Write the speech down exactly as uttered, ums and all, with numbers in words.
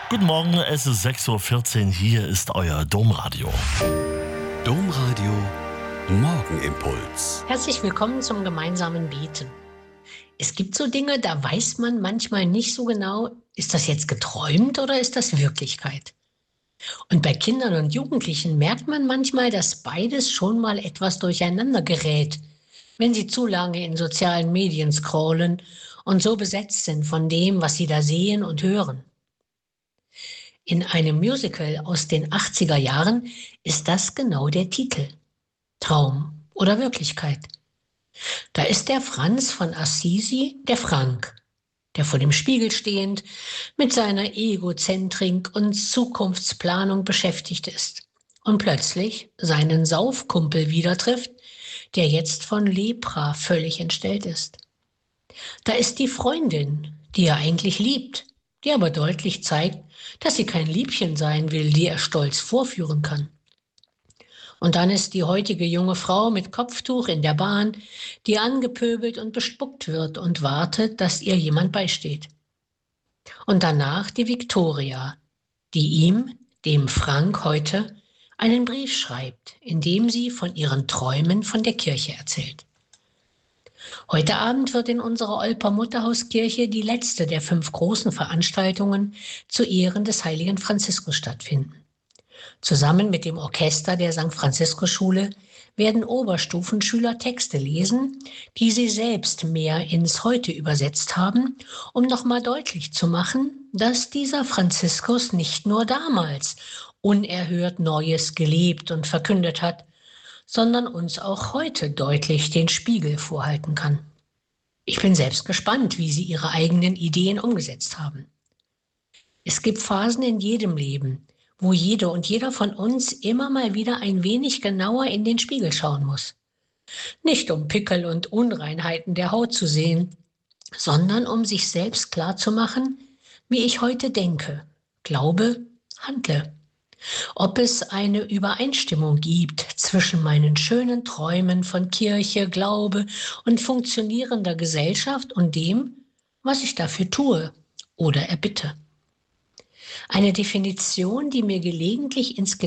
Guten Morgen, es ist sechs Uhr vierzehn, hier ist euer Domradio. Domradio Morgenimpuls. Herzlich willkommen zum gemeinsamen Beten. Es gibt so Dinge, da weiß man manchmal nicht so genau, ist das jetzt geträumt oder ist das Wirklichkeit? Und bei Kindern und Jugendlichen merkt man manchmal, dass beides schon mal etwas durcheinander gerät, wenn sie zu lange in sozialen Medien scrollen und so besetzt sind von dem, was sie da sehen und hören. In einem Musical aus den achtziger Jahren ist das genau der Titel. Traum oder Wirklichkeit. Da ist der Franz von Assisi, der Frank, der vor dem Spiegel stehend mit seiner Egozentrik und Zukunftsplanung beschäftigt ist und plötzlich seinen Saufkumpel wieder trifft, der jetzt von Lepra völlig entstellt ist. Da ist die Freundin, die er eigentlich liebt, die aber deutlich zeigt, dass sie kein Liebchen sein will, die er stolz vorführen kann. Und dann ist die heutige junge Frau mit Kopftuch in der Bahn, die angepöbelt und bespuckt wird und wartet, dass ihr jemand beisteht. Und danach die Viktoria, die ihm, dem Frank heute, einen Brief schreibt, in dem sie von ihren Träumen von der Kirche erzählt. Heute Abend wird in unserer Olper Mutterhauskirche die letzte der fünf großen Veranstaltungen zu Ehren des heiligen Franziskus stattfinden. Zusammen mit dem Orchester der Sankt Franziskus Schule werden Oberstufenschüler Texte lesen, die sie selbst mehr ins Heute übersetzt haben, um nochmal deutlich zu machen, dass dieser Franziskus nicht nur damals unerhört Neues gelebt und verkündet hat, sondern uns auch heute deutlich den Spiegel vorhalten kann. Ich bin selbst gespannt, wie sie ihre eigenen Ideen umgesetzt haben. Es gibt Phasen in jedem Leben, wo jede und jeder von uns immer mal wieder ein wenig genauer in den Spiegel schauen muss. Nicht um Pickel und Unreinheiten der Haut zu sehen, sondern um sich selbst klarzumachen, wie ich heute denke, glaube, handle. Ob es eine Übereinstimmung gibt zwischen meinen schönen Träumen von Kirche, Glaube und funktionierender Gesellschaft und dem, was ich dafür tue oder erbitte. Eine Definition, die mir gelegentlich ins